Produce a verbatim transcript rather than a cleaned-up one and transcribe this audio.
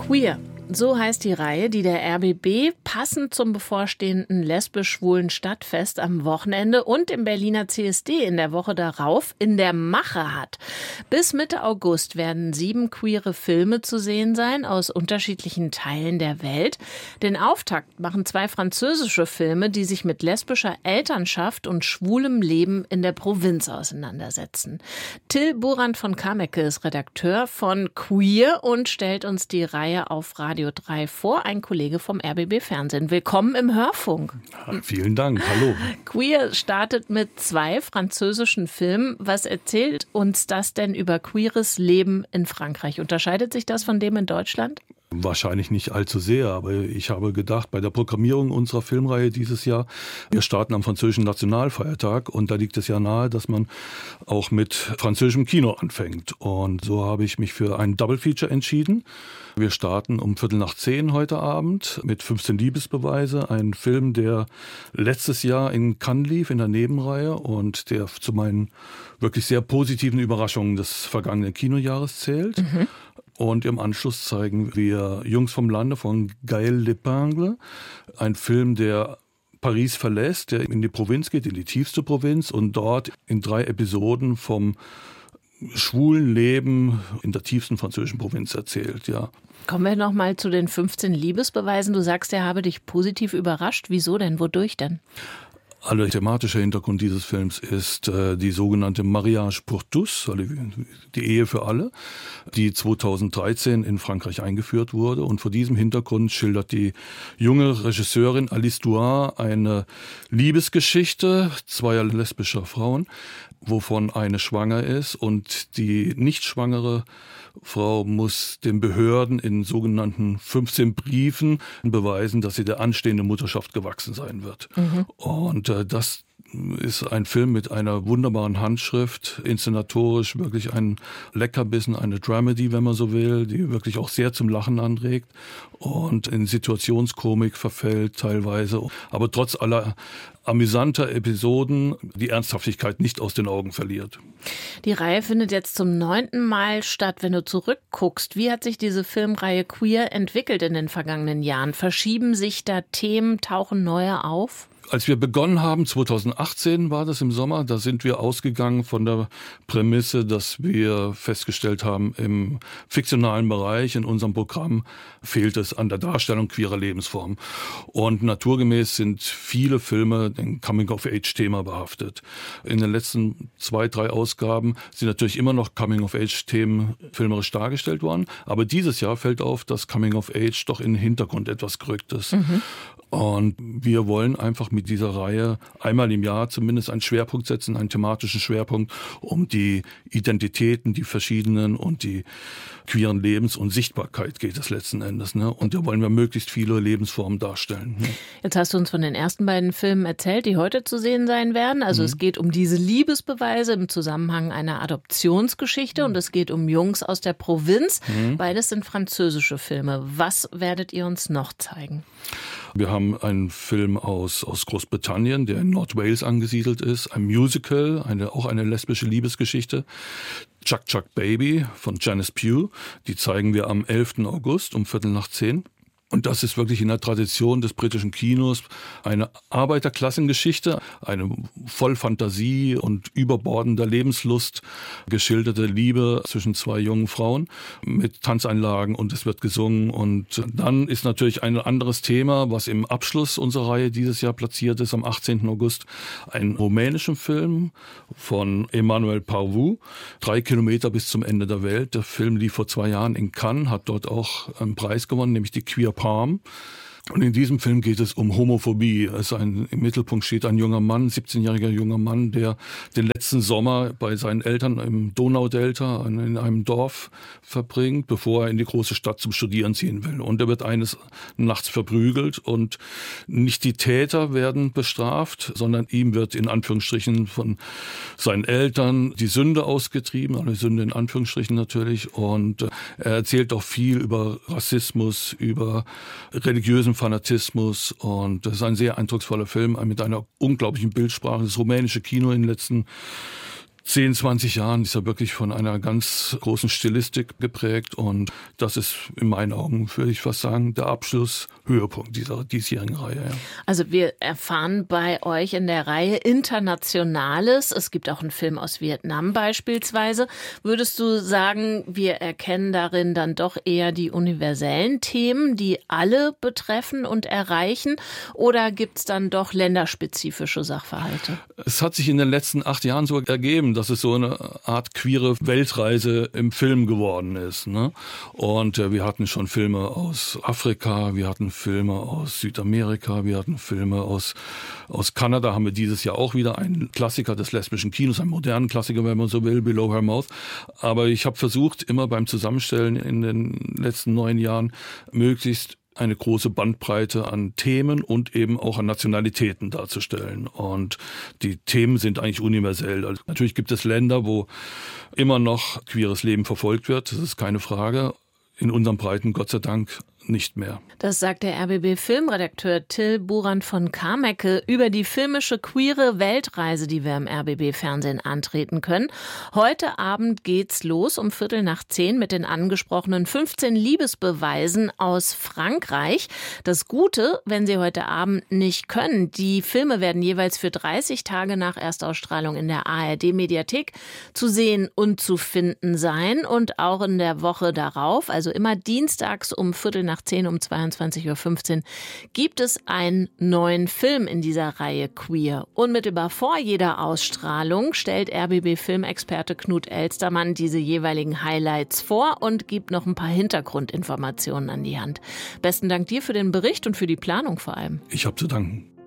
Queer. So heißt die Reihe, die der R B B passend zum bevorstehenden lesbisch-schwulen Stadtfest am Wochenende und im Berliner C S D in der Woche darauf in der Mache hat. Bis Mitte August werden sieben queere Filme zu sehen sein aus unterschiedlichen Teilen der Welt. Den Auftakt machen zwei französische Filme, die sich mit lesbischer Elternschaft und schwulem Leben in der Provinz auseinandersetzen. Till Burand von Kameke ist Redakteur von Queer und stellt uns die Reihe auf Radio drei vor, ein Kollege vom R B B Fernsehen. Willkommen im Hörfunk. Vielen Dank, hallo. Queer startet mit zwei französischen Filmen. Was erzählt uns das denn über queeres Leben in Frankreich? Unterscheidet sich das von dem in Deutschland? Wahrscheinlich nicht allzu sehr, aber ich habe gedacht, bei der Programmierung unserer Filmreihe dieses Jahr, wir starten am französischen Nationalfeiertag und da liegt es ja nahe, dass man auch mit französischem Kino anfängt. Und so habe ich mich für ein Double Feature entschieden. Wir starten um Viertel nach zehn heute Abend mit fünfzehn Liebesbeweise, ein Film, der letztes Jahr in Cannes lief, in der Nebenreihe und der zu meinen wirklich sehr positiven Überraschungen des vergangenen Kinojahres zählt. Mhm. Und im Anschluss zeigen wir Jungs vom Lande von Gaël Lepingle, ein Film, der Paris verlässt, der in die Provinz geht, in die tiefste Provinz und dort in drei Episoden vom schwulen Leben in der tiefsten französischen Provinz erzählt, ja. Kommen wir noch mal zu den fünfzehn Liebesbeweisen. Du sagst, er habe dich positiv überrascht. Wieso denn? Wodurch denn? Der thematische Hintergrund dieses Films ist äh, die sogenannte Mariage pour tous, also die Ehe für alle, die zweitausenddreizehn in Frankreich eingeführt wurde. Und vor diesem Hintergrund schildert die junge Regisseurin Alice Douin eine Liebesgeschichte zweier lesbischer Frauen, wovon eine schwanger ist und die nicht schwangere Frau muss den Behörden in sogenannten fünfzehn Briefen beweisen, dass sie der anstehenden Mutterschaft gewachsen sein wird. Mhm. Und äh, das ist ein Film mit einer wunderbaren Handschrift, inszenatorisch wirklich ein Leckerbissen, eine Dramedy, wenn man so will, die wirklich auch sehr zum Lachen anregt und in Situationskomik verfällt teilweise, aber trotz aller amüsanter Episoden die Ernsthaftigkeit nicht aus den Augen verliert. Die Reihe findet jetzt zum neunten Mal statt. Wenn du zurückguckst, wie hat sich diese Filmreihe Queer entwickelt in den vergangenen Jahren? Verschieben sich da Themen, tauchen neue auf? Als wir begonnen haben, zweitausendachtzehn war das im Sommer, da sind wir ausgegangen von der Prämisse, dass wir festgestellt haben, im fiktionalen Bereich, in unserem Programm fehlt es an der Darstellung queerer Lebensformen. Und naturgemäß sind viele Filme ein Coming-of-Age-Thema behaftet. In den letzten zwei, drei Ausgaben sind natürlich immer noch Coming-of-Age-Themen filmerisch dargestellt worden, aber dieses Jahr fällt auf, dass Coming-of-Age doch in den Hintergrund etwas gerückt ist. Mhm. Und wir wollen einfach mit dieser Reihe einmal im Jahr zumindest einen Schwerpunkt setzen, einen thematischen Schwerpunkt, um die Identitäten, die verschiedenen und die queeren Lebens- und Sichtbarkeit geht es letzten Endes. Ne? Und da wollen wir möglichst viele Lebensformen darstellen. Ne? Jetzt hast du uns von den ersten beiden Filmen erzählt, die heute zu sehen sein werden. Also mhm. es geht um diese Liebesbeweise im Zusammenhang einer Adoptionsgeschichte mhm. und es geht um Jungs aus der Provinz. Mhm. Beides sind französische Filme. Was werdet ihr uns noch zeigen? Wir haben einen Film aus, aus Großbritannien, der in Nordwales angesiedelt ist, ein Musical, eine, auch eine lesbische Liebesgeschichte. Chuck Chuck Baby von Janice Pugh, die zeigen wir am elften August um Viertel nach zehn. Und das ist wirklich in der Tradition des britischen Kinos eine Arbeiterklassengeschichte, eine voll Fantasie und überbordender Lebenslust geschilderte Liebe zwischen zwei jungen Frauen mit Tanzeinlagen und es wird gesungen. Und dann ist natürlich ein anderes Thema, was im Abschluss unserer Reihe dieses Jahr platziert ist, am achtzehnten August, ein rumänischen Film von Emmanuel Parvou, Drei Kilometer bis zum Ende der Welt. Der Film lief vor zwei Jahren in Cannes, hat dort auch einen Preis gewonnen, nämlich die Queer Palm. Und in diesem Film geht es um Homophobie. Es ist ein, im Mittelpunkt steht ein junger Mann, ein siebzehnjähriger junger Mann, der den letzten Sommer bei seinen Eltern im Donaudelta in einem Dorf verbringt, bevor er in die große Stadt zum Studieren ziehen will. Und er wird eines Nachts verprügelt und nicht die Täter werden bestraft, sondern ihm wird in Anführungsstrichen von seinen Eltern die Sünde ausgetrieben, eine Sünde in Anführungsstrichen natürlich. Und er erzählt auch viel über Rassismus, über religiösen Fanatismus und das ist ein sehr eindrucksvoller Film mit einer unglaublichen Bildsprache. Das rumänische Kino in den letzten zehn, zwanzig Jahren ist er wirklich von einer ganz großen Stilistik geprägt und das ist in meinen Augen, würde ich fast sagen, der Abschluss, Höhepunkt dieser diesjährigen Reihe. Ja. Also wir erfahren bei euch in der Reihe Internationales. Es gibt auch einen Film aus Vietnam beispielsweise. Würdest du sagen, wir erkennen darin dann doch eher die universellen Themen, die alle betreffen und erreichen? Oder gibt es dann doch länderspezifische Sachverhalte? Es hat sich in den letzten acht Jahren so ergeben, dass es so eine Art queere Weltreise im Film geworden ist. Ne? Und äh, wir hatten schon Filme aus Afrika, wir hatten Filme aus Südamerika, wir hatten Filme aus, aus Kanada, haben wir dieses Jahr auch wieder einen Klassiker des lesbischen Kinos, einen modernen Klassiker, wenn man so will, Below Her Mouth. Aber ich habe versucht, immer beim Zusammenstellen in den letzten neun Jahren möglichst eine große Bandbreite an Themen und eben auch an Nationalitäten darzustellen. Und die Themen sind eigentlich universell. Also natürlich gibt es Länder, wo immer noch queeres Leben verfolgt wird, das ist keine Frage. In unseren Breiten, Gott sei Dank, nicht mehr. Das sagt der R B B-Filmredakteur Till Burand von Kamecke über die filmische queere Weltreise, die wir im R B B-Fernsehen antreten können. Heute Abend geht's los um Viertel nach zehn mit den angesprochenen fünfzehn Liebesbeweisen aus Frankreich. Das Gute, wenn Sie heute Abend nicht können, die Filme werden jeweils für dreißig Tage nach Erstausstrahlung in der A R D-Mediathek zu sehen und zu finden sein und auch in der Woche darauf, also immer dienstags um Viertel nach zehn um zweiundzwanzig Uhr fünfzehn gibt es einen neuen Film in dieser Reihe Queer. Unmittelbar vor jeder Ausstrahlung stellt R B B-Filmexperte Knut Elstermann diese jeweiligen Highlights vor und gibt noch ein paar Hintergrundinformationen an die Hand. Besten Dank dir für den Bericht und für die Planung vor allem. Ich habe zu danken.